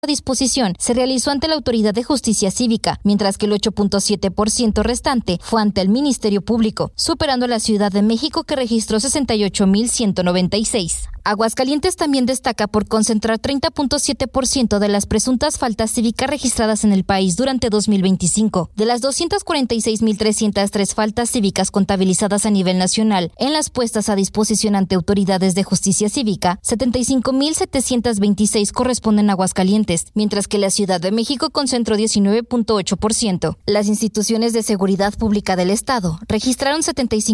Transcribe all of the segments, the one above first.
disposición se realizó ante la Autoridad de Justicia Cívica, mientras que el 8.7% restante fue ante el Ministerio Público, superando a la Ciudad de México, que registró 68.196. Aguascalientes también destaca por concentrar 30.7% de las presuntas faltas cívicas registradas en el país durante 2025. De las 246.303 faltas cívicas contabilizadas a nivel nacional en las puestas a disposición ante autoridades de justicia cívica, 75.726 corresponden a Aguascalientes, mientras que la Ciudad de México concentró 19.8%. Las instituciones de seguridad pública del Estado registraron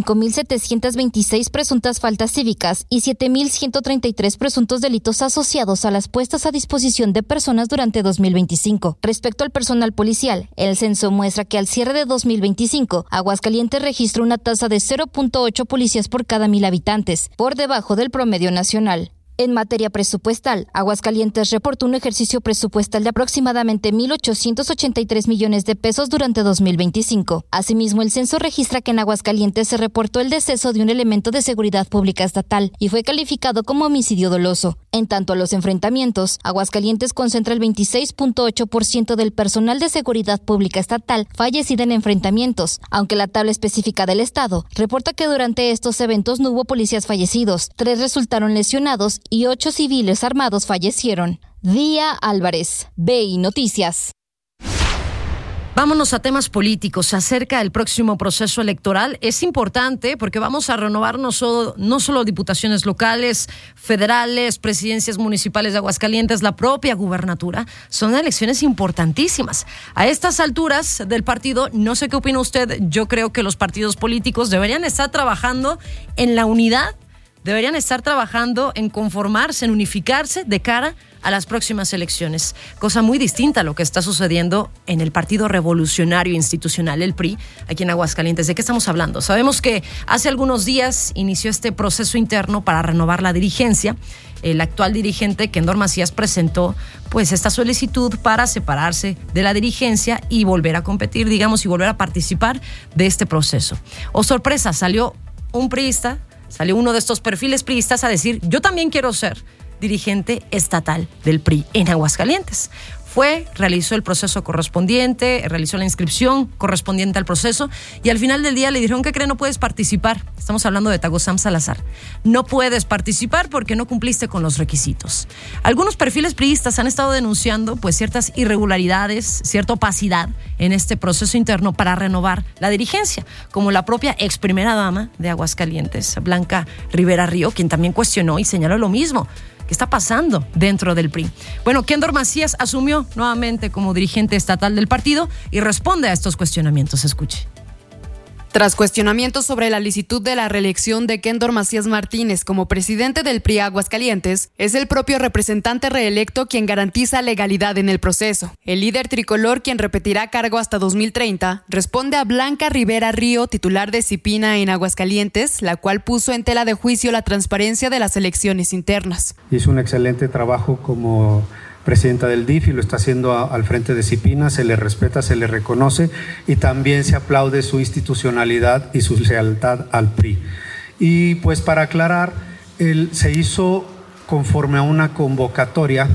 75.726 presuntas faltas cívicas y 7.133 presuntos delitos asociados a las puestas a disposición de personas durante 2025. Respecto al personal policial, el censo muestra que al cierre de 2025, Aguascalientes registró una tasa de 0.8 policías por cada 1,000 habitantes, por debajo del promedio nacional. En materia presupuestal, Aguascalientes reportó un ejercicio presupuestal de aproximadamente 1.883 millones de pesos durante 2025. Asimismo, el censo registra que en Aguascalientes se reportó el deceso de un elemento de seguridad pública estatal y fue calificado como homicidio doloso. En tanto a los enfrentamientos, Aguascalientes concentra el 26.8% del personal de seguridad pública estatal fallecida en enfrentamientos, aunque la tabla específica del Estado reporta que durante estos eventos no hubo policías fallecidos, 3 resultaron lesionados y 8 civiles armados fallecieron. Día Álvarez, BI Noticias. Vámonos a temas políticos. Acerca del próximo proceso electoral, es importante porque vamos a renovar no solo diputaciones locales, federales, presidencias municipales de Aguascalientes, la propia gubernatura. Son elecciones importantísimas. A estas alturas del partido, no sé qué opina usted, yo creo que los partidos políticos deberían estar trabajando en la unidad, deberían estar trabajando en conformarse, en unificarse de cara a las próximas elecciones. Cosa muy distinta a lo que está sucediendo en el Partido Revolucionario Institucional, el PRI, aquí en Aguascalientes. ¿De qué estamos hablando? Sabemos que hace algunos días inició este proceso interno para renovar la dirigencia. El actual dirigente, Kendor Macías, presentó pues esta solicitud para separarse de la dirigencia y volver a competir, digamos, y volver a participar de este proceso. Oh, sorpresa, salió un priista, salió uno de estos perfiles priistas a decir: yo también quiero ser dirigente estatal del PRI en Aguascalientes. Realizó el proceso correspondiente, realizó la inscripción correspondiente al proceso y al final del día le dijeron: ¿qué cree? No puedes participar. Estamos hablando de Tagozam Salazar. No puedes participar porque no cumpliste con los requisitos. Algunos perfiles priistas han estado denunciando pues ciertas irregularidades, cierta opacidad en este proceso interno para renovar la dirigencia, como la propia ex primera dama de Aguascalientes, Blanca Rivera Río, quien también cuestionó y señaló lo mismo. ¿Qué está pasando dentro del PRI? Bueno, Kendor Macías asumió nuevamente como dirigente estatal del partido y responde a estos cuestionamientos. Escuche. Tras cuestionamientos sobre la licitud de la reelección de Kendor Macías Martínez como presidente del PRI Aguascalientes, es el propio representante reelecto quien garantiza legalidad en el proceso. El líder tricolor, quien repetirá cargo hasta 2030, responde a Blanca Rivera Río, titular de Cipina en Aguascalientes, la cual puso en tela de juicio la transparencia de las elecciones internas. Hizo un excelente trabajo como presidenta del DIF y lo está haciendo al frente de Cipina. Se le respeta, se le reconoce y también se aplaude su institucionalidad y su lealtad al PRI. Y pues para aclarar, se hizo conforme a una convocatoria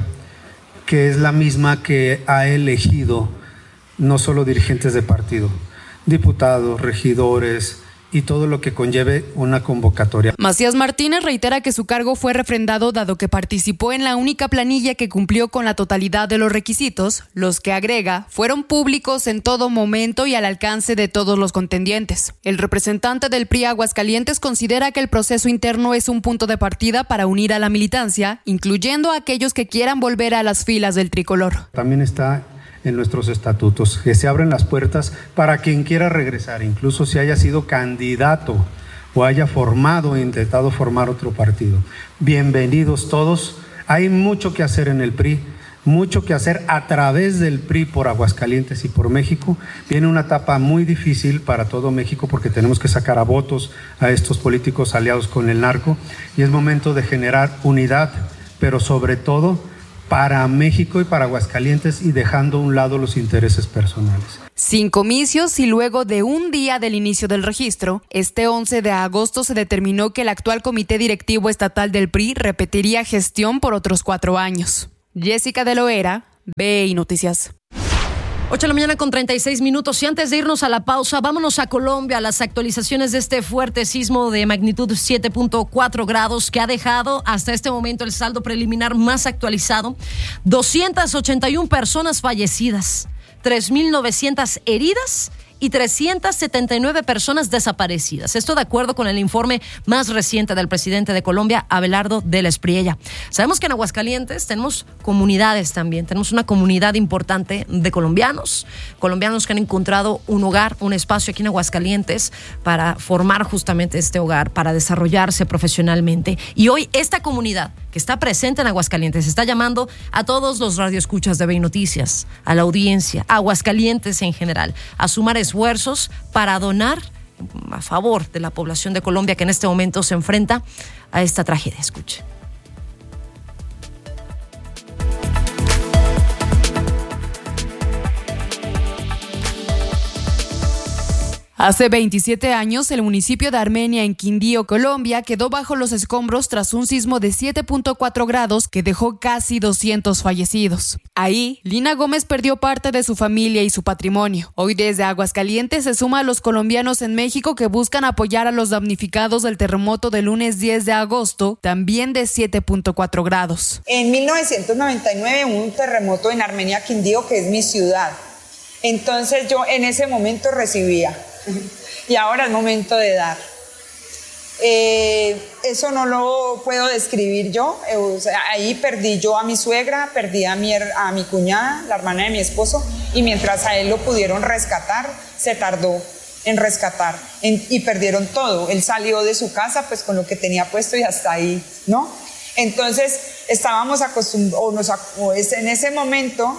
que es la misma que ha elegido no solo dirigentes de partido, diputados, regidores y todo lo que conlleve una convocatoria. Macías Martínez reitera que su cargo fue refrendado dado que participó en la única planilla que cumplió con la totalidad de los requisitos, los que agrega fueron públicos en todo momento y al alcance de todos los contendientes. El representante del PRI Aguascalientes considera que el proceso interno es un punto de partida para unir a la militancia, incluyendo a aquellos que quieran volver a las filas del tricolor. También está en nuestros estatutos, que se abren las puertas para quien quiera regresar, incluso si haya sido candidato o haya formado e intentado formar otro partido. Bienvenidos todos. Hay mucho que hacer en el PRI, mucho que hacer a través del PRI por Aguascalientes y por México. Viene una etapa muy difícil para todo México porque tenemos que sacar a votos a estos políticos aliados con el narco y es momento de generar unidad, pero sobre todo para México y para Aguascalientes y dejando a un lado los intereses personales. Sin comicios y luego de un día del inicio del registro, este 11 de agosto se determinó que el actual Comité Directivo Estatal del PRI repetiría gestión por otros 4 años. Jessica de Loera, BI Noticias. 8 de la mañana con 36 minutos. Y antes de irnos a la pausa, vámonos a Colombia, a las actualizaciones de este fuerte sismo de magnitud 7.4 grados que ha dejado hasta este momento el saldo preliminar más actualizado: 281 personas fallecidas, 3.900 heridas y 379 personas desaparecidas. Esto de acuerdo con el informe más reciente del presidente de Colombia, Abelardo del Espriella. Sabemos que en Aguascalientes tenemos comunidades también. Tenemos una comunidad importante de colombianos que han encontrado un hogar, un espacio aquí en Aguascalientes para formar justamente este hogar, para desarrollarse profesionalmente. Y hoy esta comunidad que está presente en Aguascalientes está llamando a todos los radioescuchas de BI Noticias, a la audiencia, a Aguascalientes en general, a sumar esfuerzos para donar a favor de la población de Colombia que en este momento se enfrenta a esta tragedia. Escuche. Hace 27 años, el municipio de Armenia, en Quindío, Colombia, quedó bajo los escombros tras un sismo de 7.4 grados que dejó casi 200 fallecidos. Ahí, Lina Gómez perdió parte de su familia y su patrimonio. Hoy desde Aguascalientes se suma a los colombianos en México que buscan apoyar a los damnificados del terremoto del lunes 10 de agosto, también de 7.4 grados. En 1999 hubo un terremoto en Armenia, Quindío, que es mi ciudad. Entonces yo en ese momento recibía. Y ahora es momento de dar. Eso no lo puedo describir yo. O sea, ahí perdí yo a mi suegra, perdí a mi cuñada, la hermana de mi esposo, y mientras a él lo pudieron rescatar, se tardó en rescatar y perdieron todo. Él salió de su casa pues con lo que tenía puesto y hasta ahí, ¿no? Entonces estábamos acostumbrados, en ese momento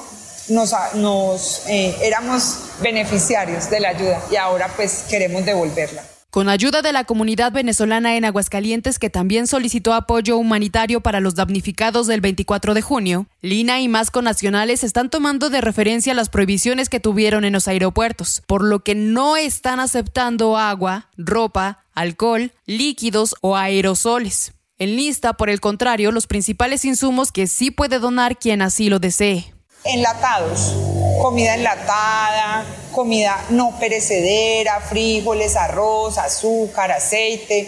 éramos beneficiarios de la ayuda y ahora pues queremos devolverla. Con ayuda de la comunidad venezolana en Aguascalientes, que también solicitó apoyo humanitario para los damnificados del 24 de junio, Lina y más connacionales están tomando de referencia las prohibiciones que tuvieron en los aeropuertos, por lo que no están aceptando agua, ropa, alcohol, líquidos o aerosoles. En lista, por el contrario, los principales insumos que sí puede donar quien así lo desee. Enlatados, comida enlatada, comida no perecedera, frijoles, arroz, azúcar, aceite,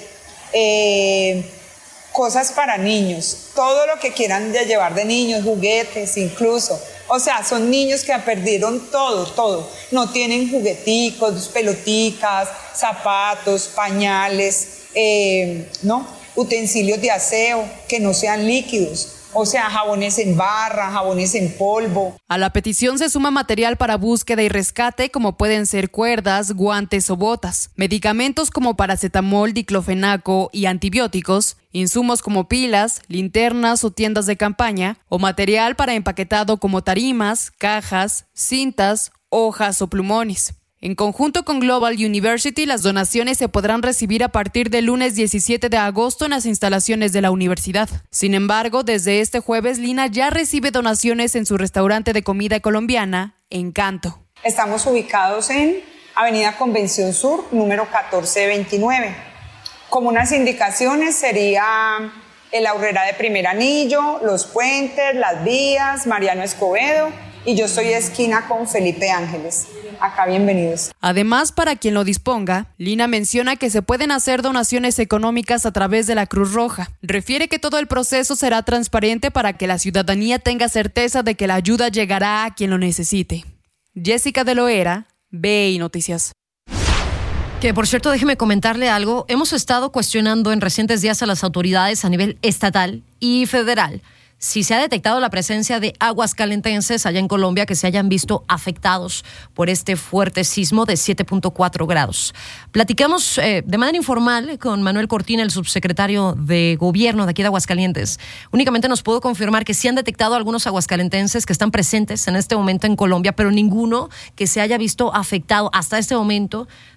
cosas para niños, todo lo que quieran llevar de niños, juguetes incluso. O sea, son niños que perdieron todo, no tienen jugueticos, peloticas, zapatos, pañales, ¿no? Utensilios de aseo que no sean líquidos. O sea, jabones en barra, jabones en polvo. A la petición se suma material para búsqueda y rescate, como pueden ser cuerdas, guantes o botas, medicamentos como paracetamol, diclofenaco y antibióticos, insumos como pilas, linternas o tiendas de campaña, o material para empaquetado como tarimas, cajas, cintas, hojas o plumones. En conjunto con Global University, las donaciones se podrán recibir a partir del lunes 17 de agosto en las instalaciones de la universidad. Sin embargo, desde este jueves, Lina ya recibe donaciones en su restaurante de comida colombiana, Encanto. Estamos ubicados en Avenida Convención Sur, número 1429. Como unas indicaciones sería el Aurrera de Primer Anillo, Los Puentes, Las Vías, Mariano Escobedo, y yo soy esquina con Felipe Ángeles. Acá bienvenidos. Además, para quien lo disponga, Lina menciona que se pueden hacer donaciones económicas a través de la Cruz Roja. Refiere que todo el proceso será transparente para que la ciudadanía tenga certeza de que la ayuda llegará a quien lo necesite. Jessica de Loera, BI Noticias. Que, por cierto, déjeme comentarle algo. Hemos estado cuestionando en recientes días a las autoridades a nivel estatal y federal si se ha detectado la presencia de aguascalentenses allá en Colombia que se hayan visto afectados por este fuerte sismo de 7.4 grados. Platicamos de manera informal con Manuel Cortina, el subsecretario de Gobierno de aquí de Aguascalientes. Únicamente nos pudo confirmar que sí han detectado algunos aguascalentenses que están presentes en este momento en Colombia, pero ninguno que se haya visto afectado hasta este momento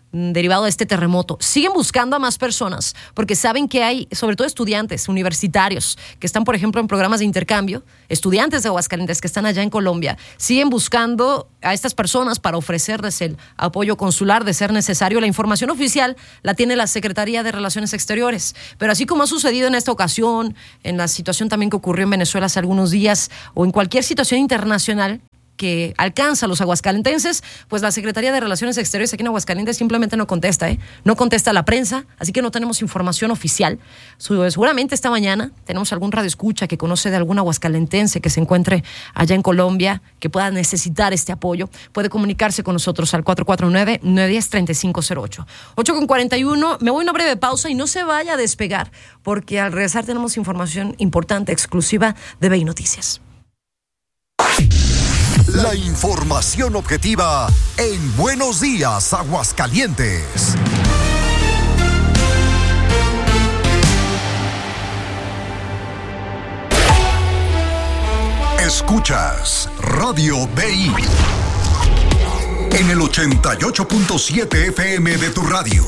derivado de este terremoto. Siguen buscando a más personas porque saben que hay, sobre todo estudiantes universitarios que están, por ejemplo, en programas de intercambio, estudiantes de Aguascalientes que están allá en Colombia, siguen buscando a estas personas para ofrecerles el apoyo consular de ser necesario. La información oficial la tiene la Secretaría de Relaciones Exteriores, pero así como ha sucedido en esta ocasión, en la situación también que ocurrió en Venezuela hace algunos días o en cualquier situación internacional que alcanza a los aguascalentenses, pues la Secretaría de Relaciones Exteriores aquí en Aguascalientes simplemente no contesta, no contesta a la prensa, así que no tenemos información oficial. Seguramente esta mañana tenemos algún radioescucha que conoce de algún aguascalentense que se encuentre allá en Colombia, que pueda necesitar este apoyo, puede comunicarse con nosotros al 449-910-3508. 8:41, me voy a una breve pausa y no se vaya a despegar, porque al regresar tenemos información importante, exclusiva de BI Noticias. La información objetiva en Buenos Días, Aguascalientes. Escuchas Radio BI en el 88.7 FM de tu radio.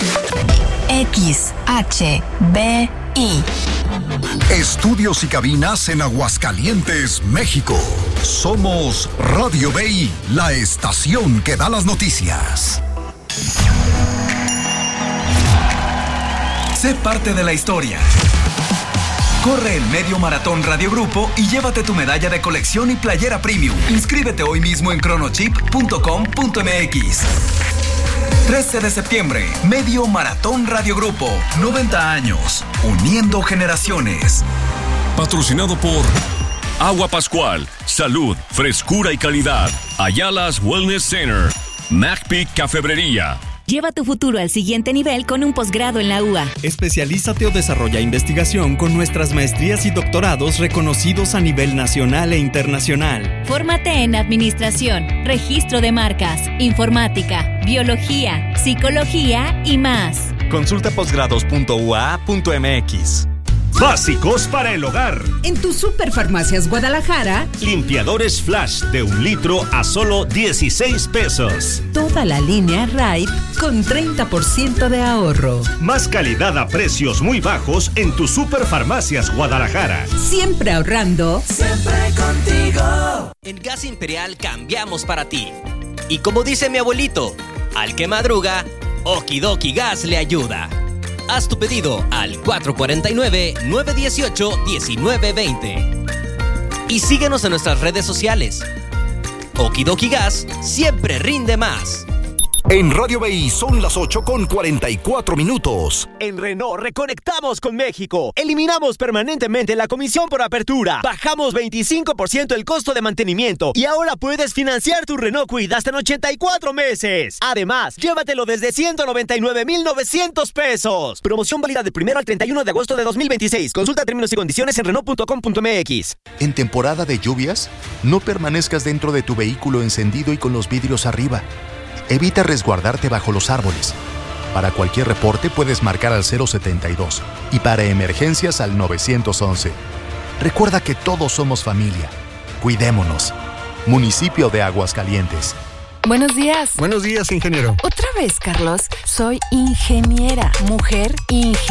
XHBI. Estudios y cabinas en Aguascalientes, México. Somos Radio BI, la estación que da las noticias. Sé parte de la historia. Corre el Medio Maratón Radio Grupo y llévate tu medalla de colección y playera premium. Inscríbete hoy mismo en chronochip.com.mx. 13 de septiembre, Medio Maratón Radio Grupo. 90 años, uniendo generaciones. Patrocinado por Agua Pascual, salud, frescura y calidad. Ayala's Wellness Center, MacPic Cafebrería. Lleva tu futuro al siguiente nivel con un posgrado en la UA. Especialízate o desarrolla investigación con nuestras maestrías y doctorados reconocidos a nivel nacional e internacional. Fórmate en administración, registro de marcas, informática, biología, psicología y más. Consulta posgrados.ua.mx. Básicos para el hogar. En tu Superfarmacias Guadalajara, limpiadores Flash de 1 litro a solo 16 pesos. Toda la línea Raid con 30% de ahorro. Más calidad a precios muy bajos en tu Superfarmacias Guadalajara. Siempre ahorrando. Siempre contigo. En Gas Imperial cambiamos para ti. Y como dice mi abuelito, al que madruga, Okidoki Gas le ayuda. Haz tu pedido al 449-918-1920. Y síguenos en nuestras redes sociales. Okidoki Gas siempre rinde más. En Radio BI son las 8:44. En Renault reconectamos con México. Eliminamos permanentemente la comisión por apertura. Bajamos 25% el costo de mantenimiento. Y ahora puedes financiar tu Renault Kwid hasta en 84 meses. Además, llévatelo desde 199,900 pesos. Promoción válida del 1 al 31 de agosto de 2026. Consulta términos y condiciones en Renault.com.mx. En temporada de lluvias, no permanezcas dentro de tu vehículo encendido y con los vidrios arriba. Evita resguardarte bajo los árboles. Para cualquier reporte puedes marcar al 072 y para emergencias al 911. Recuerda que todos somos familia. Cuidémonos. Municipio de Aguascalientes. Buenos días. Buenos días, ingeniero. Otra vez, Carlos. Soy ingeniera, mujer ingeniera.